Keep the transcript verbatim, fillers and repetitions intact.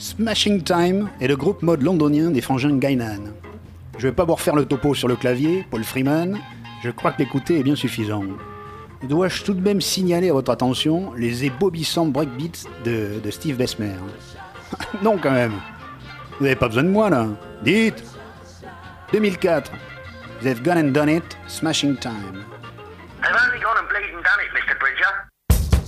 Smashing Time est le groupe mode londonien des frangins Guinan. Je vais pas vous refaire le topo sur le clavier, Paul Freeman, je crois que l'écouter est bien suffisant. Dois-je tout de même signaler à votre attention les ébobissants breakbeats de, de Steve Bessemer? Non quand même, vous n'avez pas besoin de moi là, dites deux mille quatre, They've Gone and Done It, Smashing Time. They've only gone and bleeding done it, Mister Bridger.